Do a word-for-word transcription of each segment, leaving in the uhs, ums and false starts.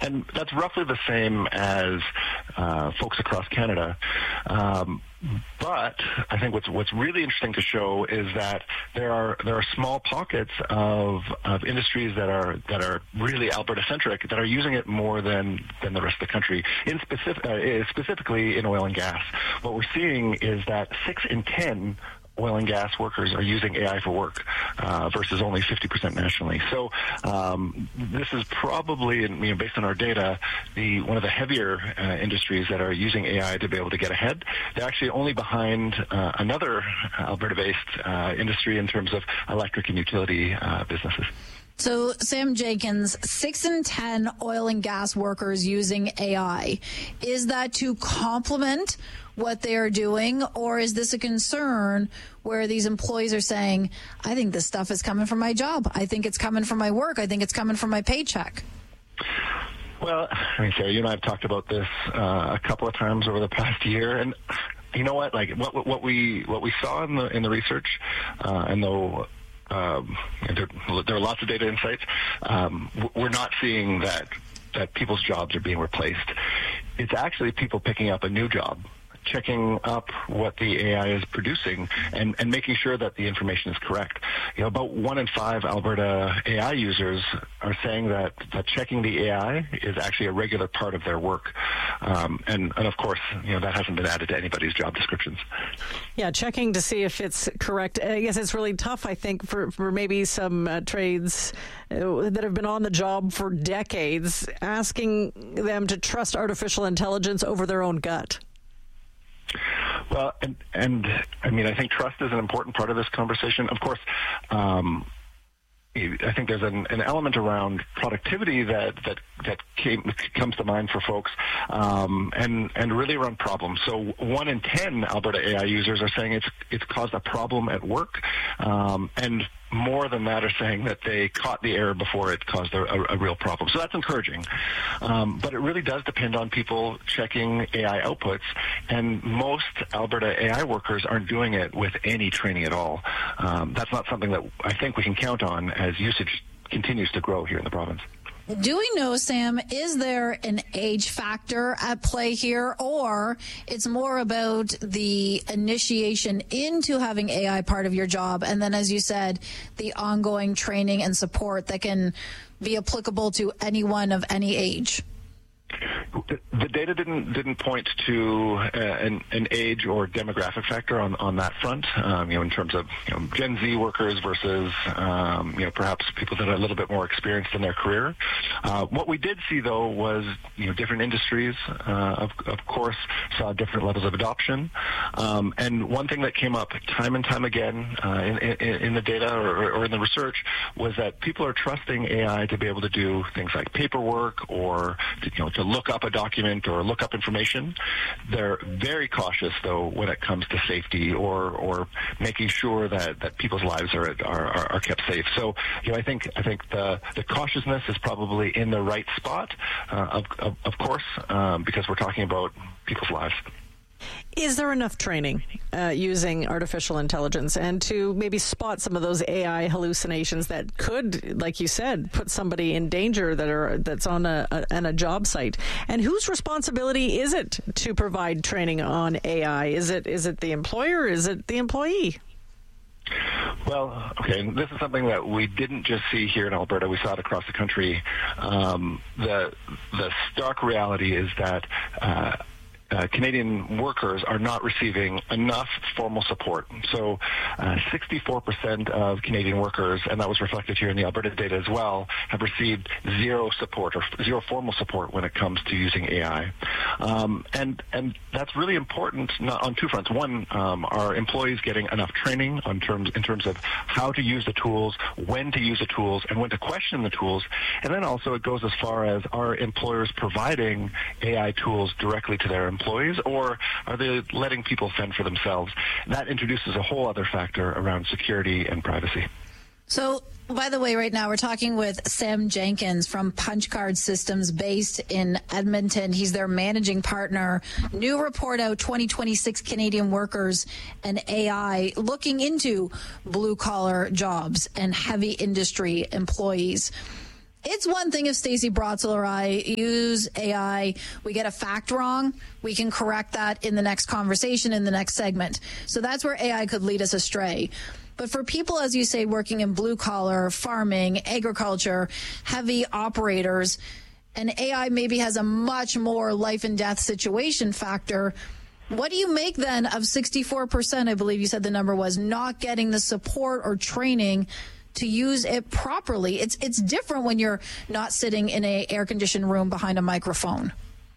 and that's roughly the same as uh, folks across Canada. Um, but I think what's what's really interesting to show is that there are there are small pockets of of industries that are that are really Alberta centric that are using it more than than the rest of the country. In specific, uh, specifically in oil and gas, what we're seeing is that six in ten oil and gas workers are using A I for work uh, versus only fifty percent nationally. So um, this is probably, you know, based on our data, the one of the heavier uh, industries that are using A I to be able to get ahead. They're actually only behind uh, another Alberta-based uh, industry in terms of electric and utility uh, businesses. So, Sam Jenkins, six in ten oil and gas workers using A I. Is that to complement what they are doing, or is this a concern where these employees are saying, I think this stuff is coming from my job. I think it's coming from my work. I think it's coming from my paycheck? Well, I mean, Sarah, you and I have talked about this uh, a couple of times over the past year, and you know what? Like what what we what we saw in the in the research, uh, and though. Um, there, there are lots of data insights. Um, we're not seeing that that people's jobs are being replaced. It's actually people picking up a new job, checking up what the A I is producing, and, and making sure that the information is correct. You know, about one in five Alberta A I users are saying that, that checking the A I is actually a regular part of their work. Um, and, and of course, you know, that hasn't been added to anybody's job descriptions. Yeah, checking to see if it's correct. I guess it's really tough, I think, for, for maybe some uh, trades uh, that have been on the job for decades, asking them to trust artificial intelligence over their own gut. Well, and, and I mean, I think trust is an important part of this conversation. Of course, um, I think there's an, an element around productivity that that that came, comes to mind for folks, um, and and really around problems. So one in ten Alberta A I users are saying it's it's caused a problem at work, um, and more than that are saying that they caught the error before it caused a, a, a real problem. So that's encouraging. Um, but it really does depend on people checking A I outputs, and most Alberta A I workers aren't doing it with any training at all. Um, that's not something that I think we can count on as usage continues to grow here in the province. Do we know, Sam, is there an age factor at play here, or it's more about the initiation into having A I part of your job, and then, as you said, the ongoing training and support that can be applicable to anyone of any age? The data didn't didn't point to uh, an, an age or demographic factor on, on that front. Um, you know, in terms of you know, Gen Z workers versus um, you know perhaps people that are a little bit more experienced in their career. Uh, what we did see though was you know different industries, uh, of of course, saw different levels of adoption. Um, and one thing that came up time and time again uh, in, in, in the data or, or in the research was that people are trusting A I to be able to do things like paperwork or to, you know to look up a document or look up information. They're very cautious, though, when it comes to safety or or making sure that, that people's lives are, are are kept safe. So, you know, I think I think the the cautiousness is probably in the right spot, uh, of, of of course, um, because we're talking about people's lives. Is there enough training uh, using artificial intelligence and to maybe spot some of those A I hallucinations that could, like you said, put somebody in danger that are that's on a, a on a job site? And whose responsibility is it to provide training on A I? Is it is it the employer? Is it the employee? Well, okay, and this is something that we didn't just see here in Alberta. We saw it across the country. Um, the the stark reality is that uh, Uh, Canadian workers are not receiving enough formal support. So uh, sixty-four percent of Canadian workers, and that was reflected here in the Alberta data as well, have received zero support or zero formal support when it comes to using A I. Um, and and that's really important not on two fronts. One, um, are employees getting enough training on terms in terms of how to use the tools, when to use the tools, and when to question the tools. And then also it goes as far as, are employers providing A I tools directly to their employees, or are they letting people fend for themselves? That introduces a whole other factor around security and privacy. So, by the way, right now we're talking with Sam Jenkins from Punchcard Systems based in Edmonton. He's their managing partner. New report out, twenty twenty-six Canadian workers and A I, looking into blue-collar jobs and heavy industry employees. It's one thing if Stacey Brotzel or I use A I, we get a fact wrong, we can correct that in the next conversation, in the next segment. So that's where A I could lead us astray. But for people, as you say, working in blue collar, farming, agriculture, heavy operators, and A I maybe has a much more life and death situation factor. What do you make then of sixty-four percent, I believe you said the number was, not getting the support or training to use it properly? It's it's different when you're not sitting in a air-conditioned room behind a microphone.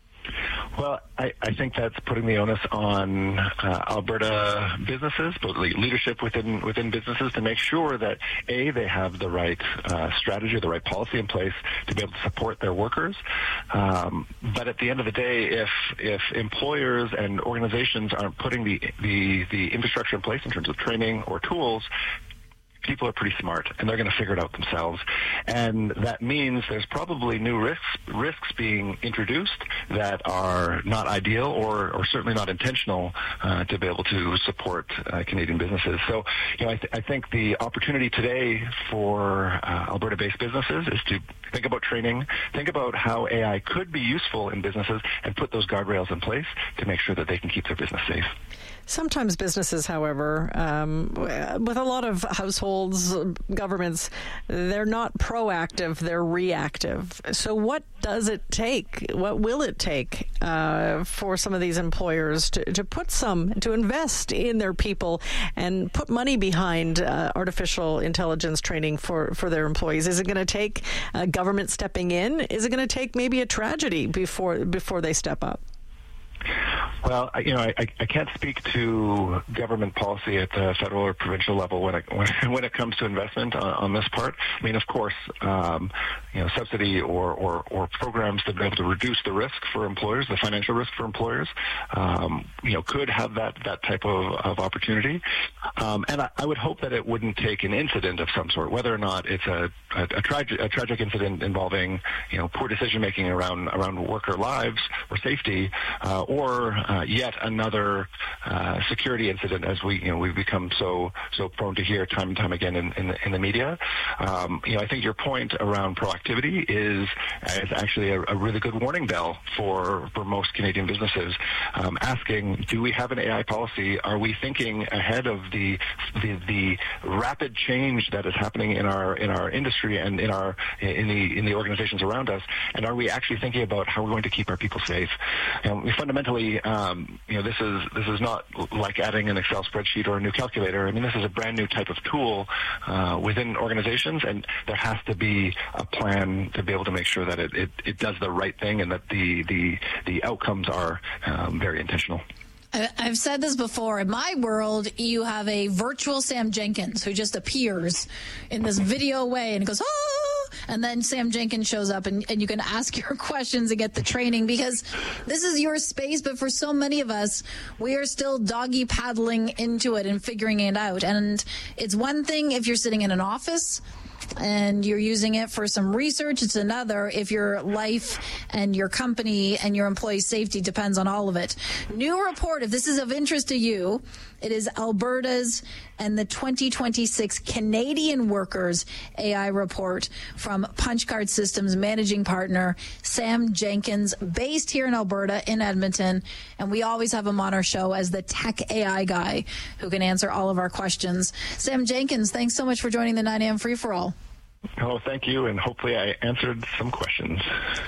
Well, I, I think that's putting the onus on uh, Alberta businesses, but leadership within within businesses, to make sure that, A, they have the right uh, strategy, the right policy in place to be able to support their workers. Um, but at the end of the day, if if employers and organizations aren't putting the, the, the infrastructure in place in terms of training or tools, people are pretty smart, and they're going to figure it out themselves. And that means there's probably new risks risks being introduced that are not ideal or, or certainly not intentional uh, to be able to support uh, Canadian businesses. So, you know, I, th- I think the opportunity today for uh, Alberta-based businesses is to think about training, think about how A I could be useful in businesses, and put those guardrails in place to make sure that they can keep their business safe. Sometimes businesses, however, um, with a lot of households, governments, they're not proactive, they're reactive. So what does it take, what will it take uh, for some of these employers to, to put some, to invest in their people and put money behind uh, artificial intelligence training for, for their employees? Is it going to take uh, government stepping in? Is it going to take maybe a tragedy before before they step up? Well, you know, I, I can't speak to government policy at the federal or provincial level when it, when, when it comes to investment on, on this part. I mean, of course, um, you know, subsidy or, or, or programs to be able to reduce the risk for employers, the financial risk for employers, um, you know, could have that, that type of, of opportunity. Um, and I, I would hope that it wouldn't take an incident of some sort, whether or not it's a, a, a, tragic, a tragic incident involving, you know, poor decision-making around, around worker lives or safety, uh, or uh, yet another uh, security incident, as we, you know, we've become so so prone to hear time and time again in, in, the, in the media. Um, you know, I think your point around proactivity is is actually a, a really good warning bell for for most Canadian businesses, um, asking, do we have an A I policy? Are we thinking ahead of the, the the rapid change that is happening in our in our industry and in our in the in the organizations around us? And are we actually thinking about how we're going to keep our people safe? You know, we fundamentally, um, you know, this is this is not like adding an Excel spreadsheet or a new calculator. I mean, this is a brand new type of tool uh, within organizations, and there has to be a plan to be able to make sure that it, it, it does the right thing and that the the, the outcomes are um, very intentional. I've said this before. In my world, you have a virtual Sam Jenkins who just appears in this video way and goes, oh, and then Sam Jenkins shows up and, and you can ask your questions and get the training, because this is your space. But for so many of us, we are still doggy paddling into it and figuring it out. And it's one thing if you're sitting in an office and you're using it for some research. It's another if your life and your company and your employee safety depends on all of it. New report, if this is of interest to you, it is Alberta's and the twenty twenty-six Canadian Workers A I report from Punchcard Systems managing partner Sam Jenkins, based here in Alberta in Edmonton. And we always have him on our show as the tech A I guy who can answer all of our questions. Sam Jenkins, thanks so much for joining the nine a.m. Free-for-all. Oh, thank you, and hopefully I answered some questions.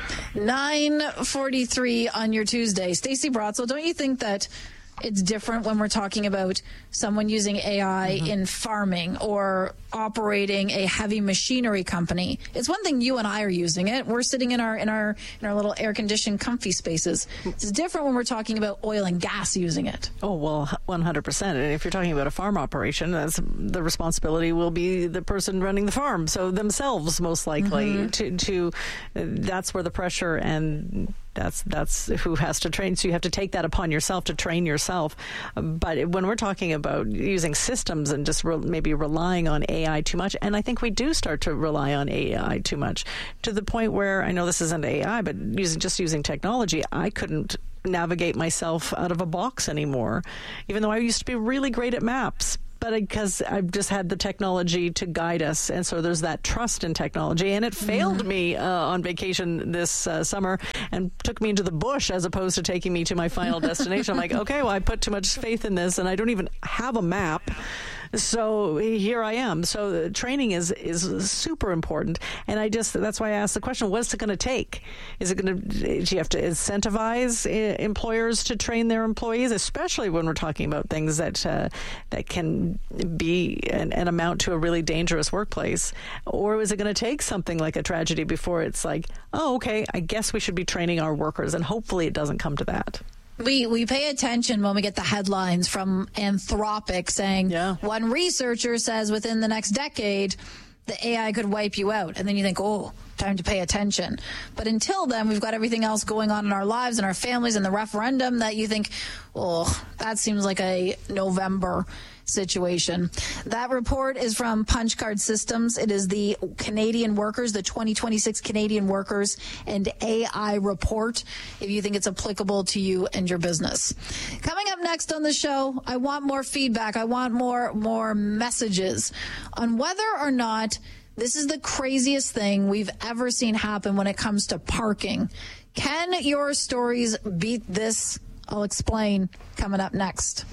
nine forty-three on your Tuesday. Stacey Brotzel, don't you think that it's different when we're talking about someone using A I mm-hmm. in farming or operating a heavy machinery company? It's one thing you and I are using it. We're sitting in our in our in our little air-conditioned comfy spaces. It's different when we're talking about oil and gas using it. Oh, well, one hundred percent. And if you're talking about a farm operation, that's, the responsibility will be the person running the farm, so themselves most likely. Mm-hmm. to, to that's where the pressure and That's that's who has to train. So you have to take that upon yourself to train yourself. But when we're talking about using systems and just re- maybe relying on A I too much, and I think we do start to rely on A I too much, to the point where, I know this isn't A I, but using just using technology, I couldn't navigate myself out of a box anymore, even though I used to be really great at maps. but because I've just had the technology to guide us. And so there's that trust in technology. And it failed mm-hmm. me uh, on vacation this uh, summer and took me into the bush as opposed to taking me to my final destination. I'm like, okay, well, I put too much faith in this and I don't even have a map. So here I am. So training is, is super important. And I just, that's why I asked the question, what's it going to take? Is it going to, do you have to incentivize employers to train their employees, especially when we're talking about things that, uh, that can be an, an amount to a really dangerous workplace? Or is it going to take something like a tragedy before it's like, oh, okay, I guess we should be training our workers, and hopefully it doesn't come to that. We we pay attention when we get the headlines from Anthropic saying yeah. one researcher says within the next decade the A I could wipe you out. And then you think, oh, time to pay attention. But until then, we've got everything else going on in our lives and our families and the referendum that you think, oh, that seems like a November situation. That report is from Punch Card Systems. It is the Canadian Workers, the twenty twenty-six Canadian Workers and A I report, if you think it's applicable to you and your business. Coming up next on the show, I want more feedback. I want more, more messages on whether or not this is the craziest thing we've ever seen happen when it comes to parking. Can your stories beat this? I'll explain coming up next.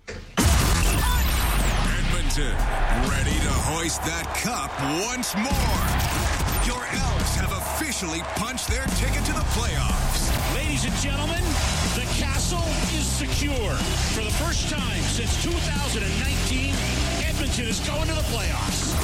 Ready to hoist that cup once more. Your Elks have officially punched their ticket to the playoffs. Ladies and gentlemen, the castle is secure. For the first time since two thousand nineteen, Edmonton is going to the playoffs.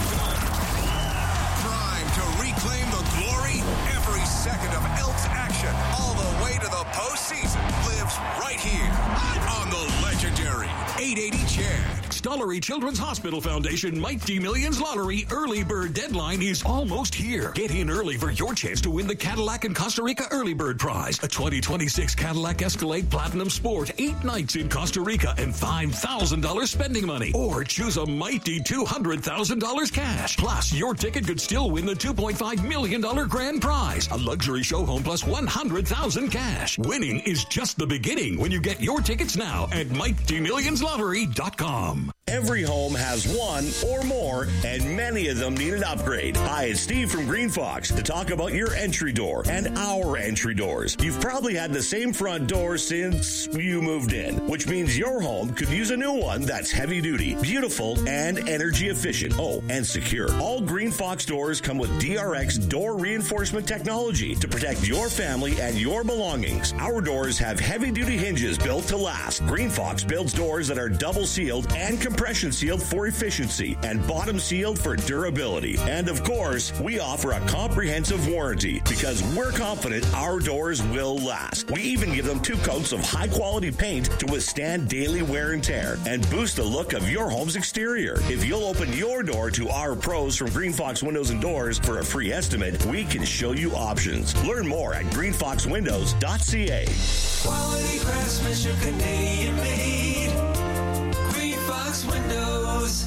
Prime to reclaim the glory. Every second of Elks action, all the way to the postseason, lives right here on the legendary eight eighty Chad. Stollery Children's Hospital Foundation Mighty Millions Lottery early bird deadline is almost here. Get in early for your chance to win the Cadillac and Costa Rica early bird prize. A twenty twenty-six Cadillac Escalade Platinum Sport, eight nights in Costa Rica and five thousand dollars spending money. Or choose a mighty two hundred thousand dollars cash. Plus, your ticket could still win the two point five million dollars grand prize. A luxury show home plus one hundred thousand dollars cash. Winning is just the beginning when you get your tickets now at mighty millions lottery dot com. Every home has one or more, and many of them need an upgrade. Hi, it's Steve from Green Fox to talk about your entry door and our entry doors. You've probably had the same front door since you moved in, which means your home could use a new one that's heavy duty, beautiful, and energy efficient. Oh, and secure. All Green Fox doors come with D R X door reinforcement technology to protect your family and your belongings. Our doors have heavy duty hinges built to last. Green Fox builds doors that are double sealed and compression sealed for efficiency and bottom sealed for durability. And of course, we offer a comprehensive warranty because we're confident our doors will last. We even give them two coats of high quality paint to withstand daily wear and tear and boost the look of your home's exterior. If you'll open your door to our pros from Green Fox Windows and Doors for a free estimate, we can show you options. Learn more at green fox windows dot c a. Quality craftsmanship, Canadian made. Green Fox Windows.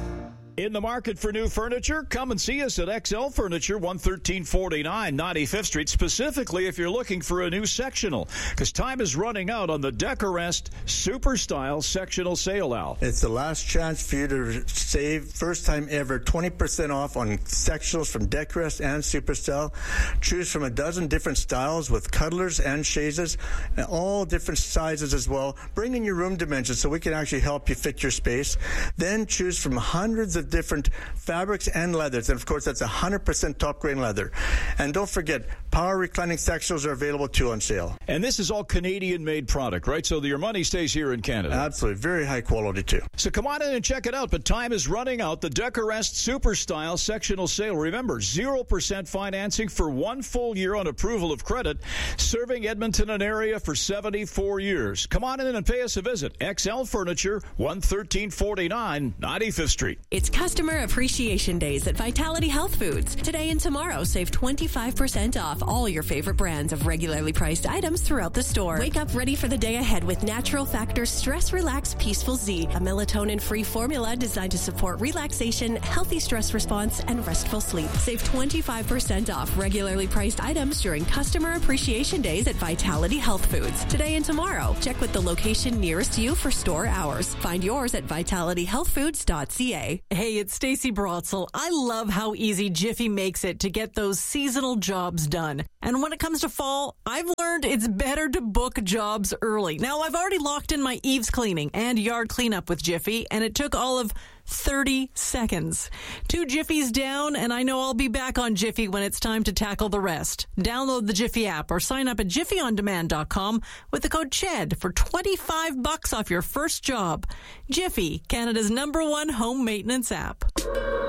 In the market for new furniture? Come and see us at X L Furniture, one thirteen forty-nine ninety-fifth Street, specifically if you're looking for a new sectional, because time is running out on the Decorest Super Style Sectional Sale, Al. It's the last chance for you to save, first time ever, twenty percent off on sectionals from Decorest and Super Style. Choose from a dozen different styles with cuddlers and chaises, and all different sizes as well. Bring in your room dimensions so we can actually help you fit your space. Then choose from hundreds of different fabrics and leathers, and of course that's one hundred percent top grain leather. And don't forget, power reclining sectionals are available too on sale. And this is all Canadian made product, right? So your money stays here in Canada. Absolutely, very high quality too. So come on in and check it out, but time is running out. The Decorest Super Style Sectional Sale. Remember, zero percent financing for one full year on approval of credit, serving Edmonton and area for seventy-four years. Come on in and pay us a visit. X L Furniture, one thirteen forty-nine ninety-fifth Street. It's Customer Appreciation Days at Vitality Health Foods. Today and tomorrow, save twenty-five percent off all your favorite brands of regularly priced items throughout the store. Wake up ready for the day ahead with Natural Factors Stress Relax Peaceful Z, a melatonin-free formula designed to support relaxation, healthy stress response, and restful sleep. Save twenty-five percent off regularly priced items during Customer Appreciation Days at Vitality Health Foods. Today and tomorrow, check with the location nearest you for store hours. Find yours at vitality health foods dot c a. Hey, it's Stacey Brotzel. I love how easy Jiffy makes it to get those seasonal jobs done. And when it comes to fall, I've learned it's better to book jobs early. Now, I've already locked in my eaves cleaning and yard cleanup with Jiffy, and it took all of thirty seconds. Two Jiffies down, and I know I'll be back on Jiffy when it's time to tackle the rest. Download the Jiffy app or sign up at jiffy on demand dot com with the code CHED for twenty-five bucks off your first job. Jiffy, Canada's number one home maintenance app.